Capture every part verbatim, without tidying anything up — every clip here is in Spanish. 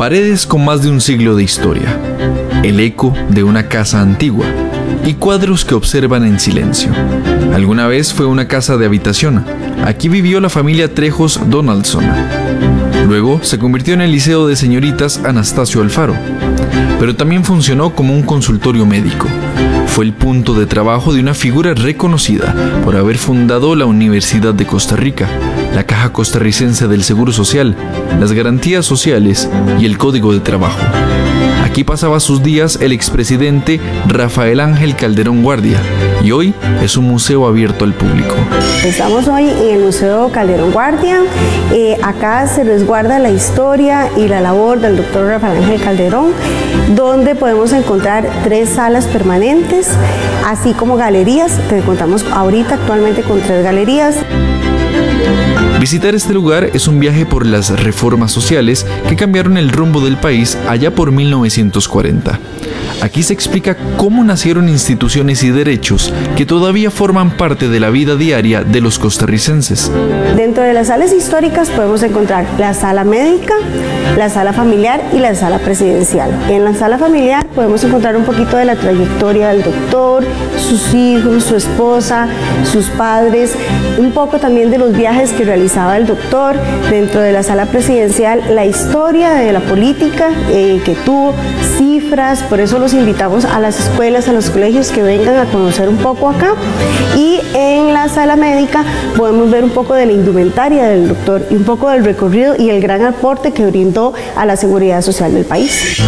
Paredes con más de un siglo de historia, el eco de una casa antigua y cuadros que observan en silencio. Alguna vez fue una casa de habitación. Aquí vivió la familia Trejos Donaldson. Luego se convirtió en el Liceo de Señoritas Anastasio Alfaro, pero también funcionó como un consultorio médico. Fue el punto de trabajo de una figura reconocida por haber fundado la Universidad de Costa Rica, la Caja Costarricense del Seguro Social, las Garantías Sociales y el Código de Trabajo. Aquí pasaba sus días el expresidente Rafael Ángel Calderón Guardia, y hoy es un museo abierto al público. Estamos hoy en el Museo Calderón Guardia. Eh, acá se resguarda la historia y la labor del doctor Rafael Ángel Calderón, donde podemos encontrar tres salas permanentes, así como galerías. Te contamos ahorita actualmente con tres galerías. Visitar este lugar es un viaje por las reformas sociales que cambiaron el rumbo del país allá por mil novecientos cuarenta. Aquí se explica cómo nacieron instituciones y derechos que todavía forman parte de la vida diaria de los costarricenses. Dentro de las salas históricas podemos encontrar la sala médica, la sala familiar y la sala presidencial. En la sala familiar podemos encontrar un poquito de la trayectoria del doctor, sus hijos, su esposa, sus padres, un poco también de los viajes que realizaba el doctor. Dentro de la sala presidencial, la historia de la política eh, que tuvo, cifras. Por eso los invitamos a las escuelas, a los colegios que vengan a conocer un poco acá. Y en la sala médica podemos ver un poco de la indumentaria del doctor y un poco del recorrido y el gran aporte que brindó a la seguridad social del país.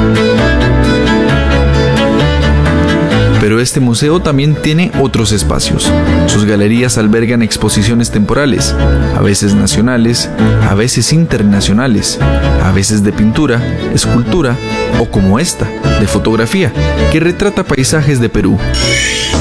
Pero este museo también tiene otros espacios. Sus galerías albergan exposiciones temporales, a veces nacionales, a veces internacionales, a veces de pintura, escultura o como esta, de fotografía, que retrata paisajes de Perú.